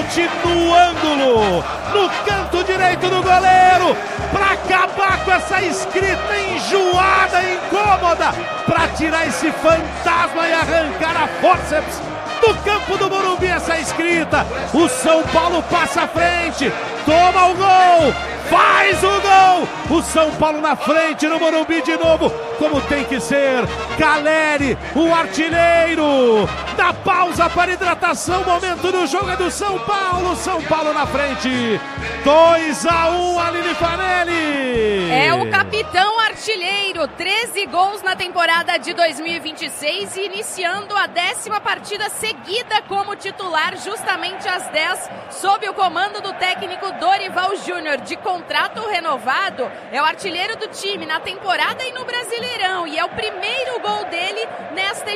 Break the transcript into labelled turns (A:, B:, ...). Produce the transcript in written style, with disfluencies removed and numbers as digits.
A: chute no ângulo, no canto direito do goleiro, para acabar com essa escrita enjoada, incômoda, para tirar esse fantasma e arrancar a fórceps do campo do Morumbi essa escrita. O São Paulo passa à frente, toma o gol, faz o gol, o São Paulo na frente no Morumbi de novo, como tem que ser. Caleri, o artilheiro, dá pausa para hidratação, momento do jogo é do São Paulo na frente, 2-1, Aline Fanelli.
B: É o capitão artilheiro, 13 gols na temporada de 2026 e iniciando a 10ª partida seguida como titular, justamente às 10, sob o comando do técnico Dorival Júnior, de contrato renovado. É o artilheiro do time na temporada e no Brasileirão, e é o primeiro gol dele nesta